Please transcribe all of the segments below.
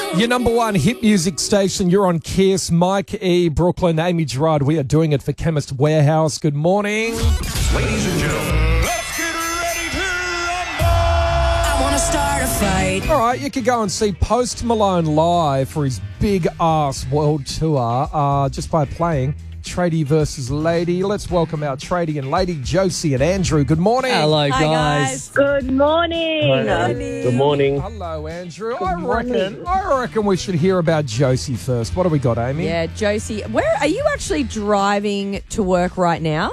Your number one hit music station. You're on Kiss. Mike E. Brooklyn, Amy Gerard. We are doing it for Chemist Warehouse. Good morning. Ladies and gentlemen, let's get ready to rumble! I want to start a fight. All right, you could go and see Post Malone live for his big ass world tour just by playing Tradie versus Lady. Let's welcome our Tradie and Lady, Josie and Andrew. Good morning. Hello, Hi, guys. Good morning. Good morning. Hello, Andrew. I reckon we should hear about Josie first. What do we got, Amy? Yeah, Josie, where are you actually driving to work right now?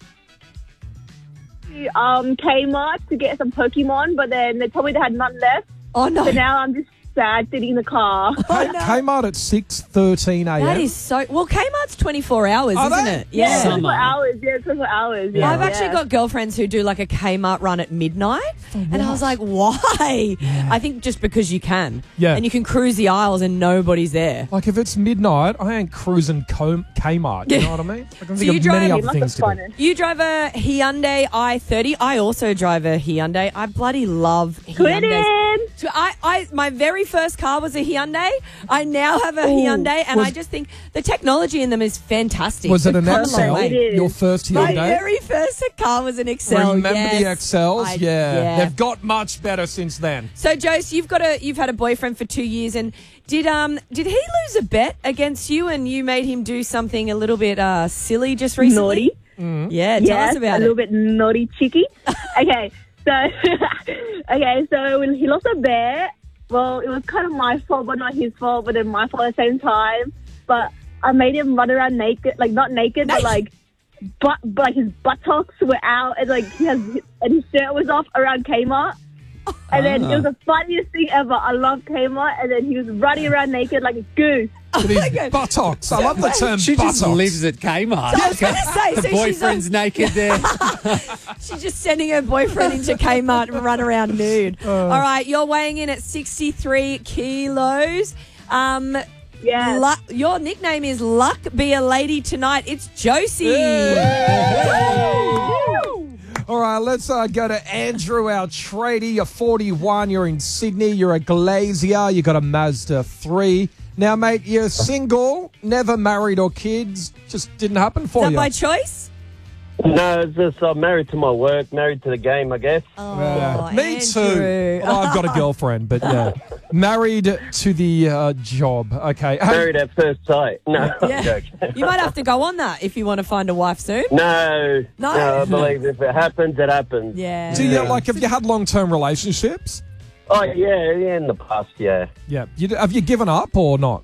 Kmart to get some Pokemon, but then they told me they had none left. Oh, no. So now I'm just sad sitting in the car. Kmart at 6:13 a.m. That is so... Well, Kmart's 24 hours, Are isn't they? it? Yeah. 24 hours. Yeah, 24 hours. Yeah. I've actually got girlfriends who do like a Kmart run at midnight. And I was like, why? Yeah. I think just because you can. Yeah. And you can cruise the aisles and nobody's there. Like, if it's midnight, I ain't cruising Kmart. You know what I mean? I can So think you of many drive- other Must things have to do. fun. You drive a Hyundai i30. I also drive a Hyundai. I bloody love Hyundai. Twinning. So my very first car was a Hyundai. I now have a Hyundai, and I just think the technology in them is fantastic. Was it They've an come a long Excel? way. It is. Your first My Hyundai? very first car was an Excel. Remember yes. the Excels? Yeah. They've got much better since then. So, Jose, you've had a boyfriend for 2 years, and did he lose a bet against you, and you made him do something a little bit silly just recently? Naughty. Yeah, tell us about a it. little bit naughty cheeky. Okay, so when he lost a bet, well, it was kind of my fault, but not his fault, but then my fault at the same time. But I made him run around naked, like not naked, but like his buttocks were out, and like and his shirt was off around Kmart. And then it was the funniest thing ever. I love Kmart, and then he was running around naked like a goose. But his buttocks. I love the term She buttocks. just lives at Kmart. I was going to say, The so boyfriend's naked there. she's just sending her boyfriend into Kmart and run around nude. All right, you're weighing in at 63 kilos. Yeah. Your nickname is Luck Be a Lady Tonight. It's Josie. All right, let's go to Andrew, our tradie. You're 41. You're in Sydney. You're a glazier. You got a Mazda 3. Now, mate, you're single, never married or kids. Just didn't happen for Is that you. by choice? No, it's just I'm married to my work, married to the game, I guess. Oh, Me Andrew. too. Well, I've got a girlfriend, but yeah. Married to the job. Okay. Hey, Married at first sight. No, I'm Yeah. joking. You might have to go on that if you want to find a wife soon. No, No? I believe if it happens, it happens. Yeah. do you, have you had long-term relationships? Oh, yeah, in the past, yeah. Yeah. Have you given up or not?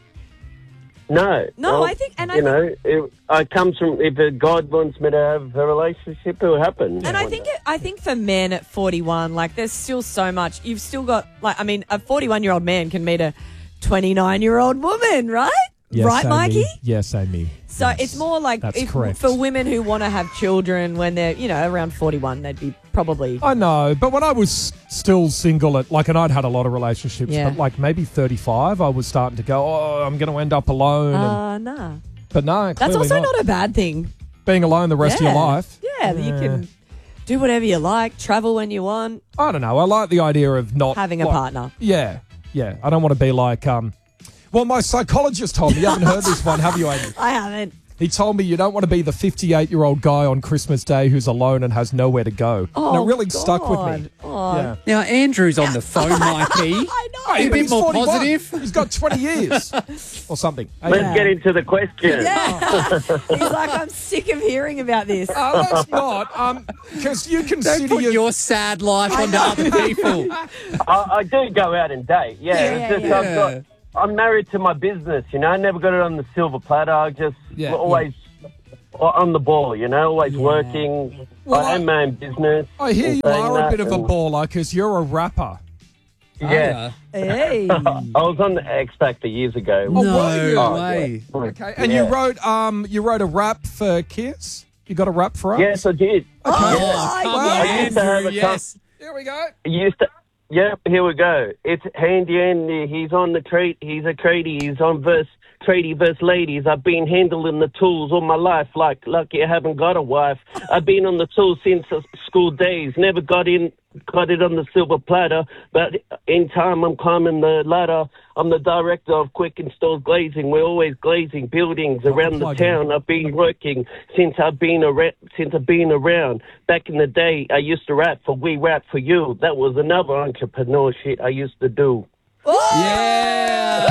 No. No, Well, I think- and I you know, it comes from, if God wants me to have a relationship, it will happen. And I think for men at 41, like there's still so much. You've still got a 41-year-old man can meet a 29-year-old woman, right? Yes, right, Amy. Mikey? Yes, Amy. So Yes. it's more like That's correct. for women who want to have children when they're, around 41, they'd be probably... I know, but when I was still single, and I'd had a lot of relationships, Yeah. but like maybe 35, I was starting to go, I'm going to end up alone. nah. But no, That's clearly also not. not a bad thing. Being alone the rest of your life. Yeah, you can do whatever you like, travel when you want, I don't know. I like the idea of not having a partner. Yeah. I don't want to be like, well, my psychologist told me, you haven't heard this one, have you, Amy? I haven't. He told me you don't want to be the 58-year-old guy on Christmas Day who's alone and has nowhere to go. Oh, and it really stuck with me. God. Oh. Yeah. Now, Andrew's on the phone, Mikey. I know. Hey, Be a but bit he's more 41. positive. He's got 20 years or something. Let's get into the question. Yeah. He's like, I'm sick of hearing about this. That's not, because you Don't consider put your sad life onto other people. I do go out and date, I'm married to my business, I never got it on the silver platter. I just always on the ball, always working. Well, I own my own business. I hear you saying are a that bit of a and- baller because you're a rapper. Yeah. Hey. I was on the X Factor years ago. Oh, were you? No way. Okay, and Yeah. you wrote a rap for Kiss? You got a rap for us? Yes, I did. Oh, my come God. on, I used to have Andrew, a yes. Here we go. I used to. Yep, here we go. It's Handy Andy. He's on the trade. He's a tradie. He's on tradie versus ladies. I've been handling the tools all my life. Like lucky I haven't got a wife. I've been on the tools since school days. Never got in got it on the silver platter, but in time I'm climbing the ladder. I'm the director of Quick Installs Glazing. We're always glazing buildings around the town. I've been working since I've been around. Back in the day, I used to rap for We Rap For You. That was another entrepreneur shit I used to do. Yeah.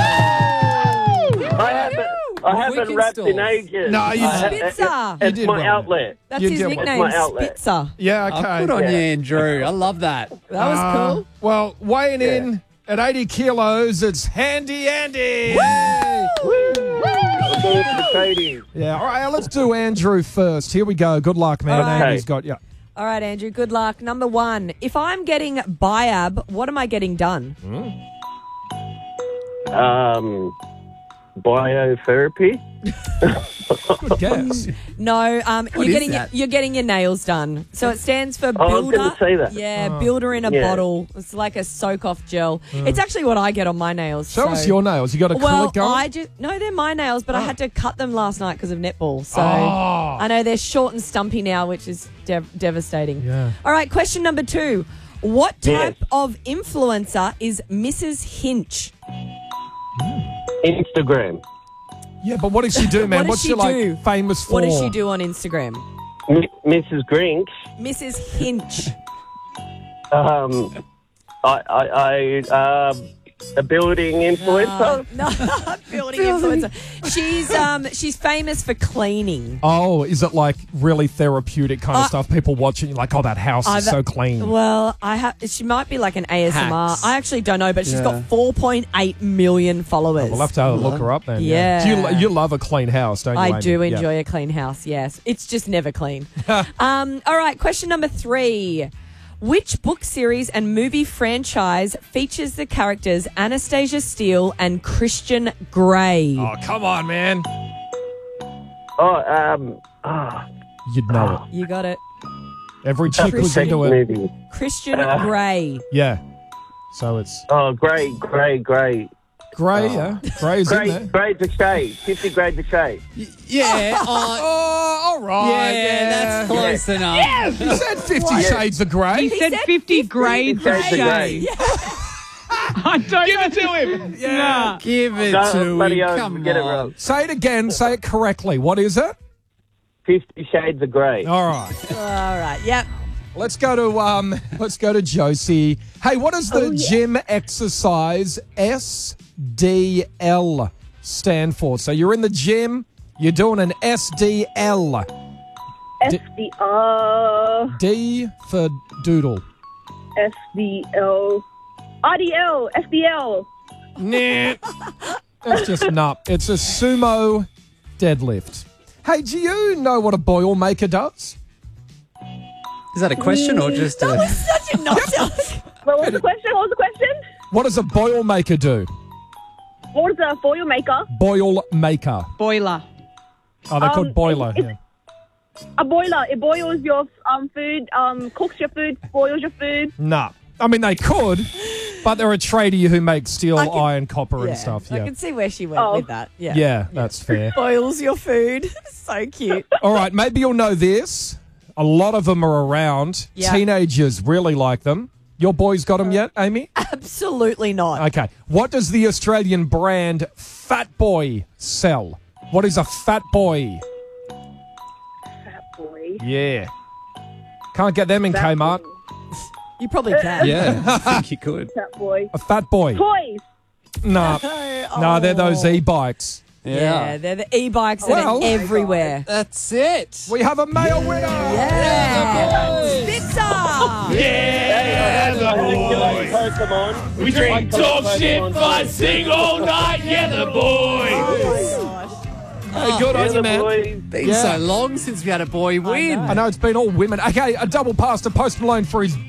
I haven't rapped in ages. No, you Spitzer. It's did my well. outlet. That's You his did well. nickname, It's my outlet. Spitzer. Yeah, okay. Good on you, Andrew. I love that. That was cool. Well, weighing in at 80 kilos, it's Handy Andy. I'm doing it for the tradies. Yeah, all right, let's do Andrew first. Here we go. Good luck, man. All right. Andy's got you. All right, Andrew, good luck. Number 1, if I'm getting BIAB, what am I getting done? Biotherapy. Good guess. No, is you're getting your nails done. So it stands for I was builder. gonna say that. Yeah, builder in a Yeah. bottle. It's like a soak-off gel. It's actually what I get on my nails. Show us your nails. You got acrylic Well, going? they're my nails, but I had to cut them last night because of netball. So Oh. I know they're short and stumpy now, which is devastating. Yeah. All right, question number 2. What Yes. type of influencer is Mrs. Hinch? Instagram. Yeah, but what does she do, man? What does What's she she like do? famous for? What does she do on Instagram? Mrs. Grinch. Mrs. Hinch. A building influencer. No, building influencer. She's famous for cleaning. Oh, is it like really therapeutic kind of stuff? People watching, like, oh, that house is so clean. Well, she might be like an ASMR. Hacks. I actually don't know, but she's got 4.8 million followers. We'll have to look her up then. Yeah. Do you love a clean house, don't you, I Amy? do Yeah. enjoy a clean house, yes. It's just never clean. All right, question number 3. Which book series and movie franchise features the characters Anastasia Steele and Christian Grey? Oh, come on, man. You'd know it. You got it. Every chick was Sex into it. movie. Christian Grey. Yeah. So it's Oh, great. Grey, yeah. Grey's in there. Grades of shade. 50 grades of shade. Yeah. Oh, all right. yeah, that's close enough. You said 50 Shades of Grey. He said 50 grades of 50 shade. grades. I don't Give it to him. Yeah. Give it Don't to bloody him. hell Come get it on. wrong. Say it again. Say it correctly. What is it? 50 shades of grey. All right. All right, yep. Let's go to Josie. Hey, what does the gym exercise SDL stand for? So you're in the gym, you're doing an SDL. SDR, D for doodle. SDL, RDL, SDL. Nah. That's just nut. It's a sumo deadlift. Hey, do you know what a Boilermaker does? Is that a question or just a... Such a nonsense. What was the question? What does a Boilermaker do? What is a foil maker? Boilermaker. Boiler. Oh, they're called boiler. it's- Yeah. A boiler. It boils your food, cooks your food, boils your food. Nah. I mean, they could, but they're a tradie who makes steel, iron, copper, and stuff. I Yeah. can see where she went with that. Yeah. Yeah, that's fair. Boils your food. So cute. All right, maybe you'll know this. A lot of them are around. Yeah. Teenagers really like them. Your boys got them yet, Amy? Absolutely not. Okay. What does the Australian brand Fat Boy sell? What is a Fat Boy? Fat boy. Yeah. Can't get them in Kmart. You probably can. Yeah, I think you could. Fat boy. A Fat Boy. Toys. Nah. No, they're those e-bikes. Yeah, they're the e-bikes that Well- are everywhere. That's it. We have a male winner. Yeah. Spitzer. Pokemon. We drink dog shit, fun, sing all night, yeah, the boys. Hey, good on you, man. Been Yeah. so long since we had a boy win. I know it's been all women. Okay, a double pass to Post Malone for his